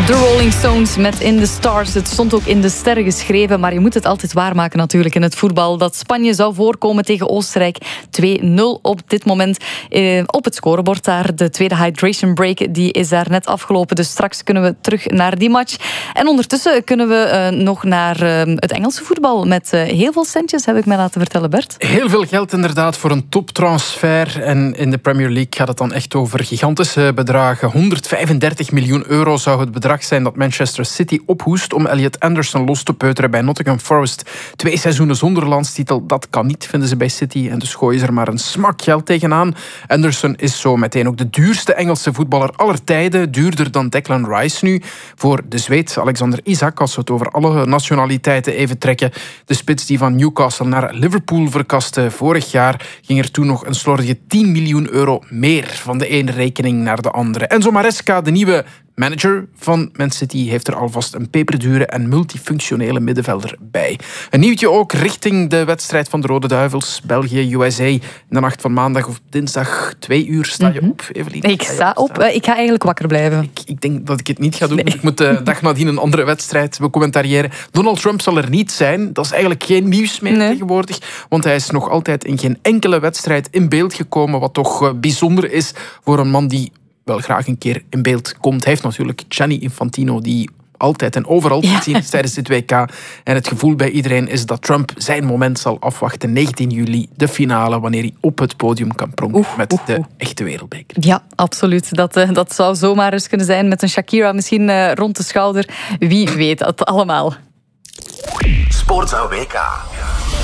De Rolling Stones met In the Stars. Het stond ook in de sterren geschreven, maar je moet het altijd waarmaken natuurlijk in het voetbal. Dat Spanje zou voorkomen tegen Oostenrijk. 2-0 op dit moment op het scorebord daar. De tweede hydration break die is daar net afgelopen, dus straks kunnen we terug naar die match. En ondertussen kunnen we nog naar het Engelse voetbal met heel veel centjes, heb ik mij laten vertellen, Bert. Heel veel geld inderdaad voor een toptransfer. En in de Premier League gaat het dan echt over gigantische bedragen. 135 miljoen euro zou het bedrag zijn dat Manchester City ophoest om Elliot Anderson los te peuteren bij Nottingham Forest. 2 seizoenen zonder landstitel, dat kan niet, vinden ze bij City. En dus gooien ze er maar een smak geld tegenaan. Anderson is zo meteen ook de duurste Engelse voetballer aller tijden. Duurder dan Declan Rice nu. Voor de Zweed Alexander Isak, als we het over alle nationaliteiten even trekken. De spits die van Newcastle naar Liverpool verkaste vorig jaar, ging er toen nog een slordige 10 miljoen euro meer van de ene rekening naar de andere. Enzo Maresca, de nieuwe manager van Man City, heeft er alvast een peperdure en multifunctionele middenvelder bij. Een nieuwtje ook richting de wedstrijd van de Rode Duivels, België-USA. In de nacht van maandag of dinsdag 2 uur sta je op, Evelien? Ik sta op. Ik ga eigenlijk wakker blijven. Ik denk dat ik het niet ga doen. Nee. Ik moet de dag nadien een andere wedstrijd becommentariëren. Donald Trump zal er niet zijn. Dat is eigenlijk geen nieuws meer tegenwoordig. Want hij is nog altijd in geen enkele wedstrijd in beeld gekomen. Wat toch bijzonder is voor een man die wel graag een keer in beeld komt. Hij heeft natuurlijk Gianni Infantino, die altijd en overal te zien is tijdens dit WK. En het gevoel bij iedereen is dat Trump zijn moment zal afwachten. 19 juli, de finale, wanneer hij op het podium kan pronken met de echte wereldbeker. Ja, absoluut. Dat zou zomaar eens kunnen zijn met een Shakira misschien rond de schouder. Wie weet het allemaal. Sportza WK.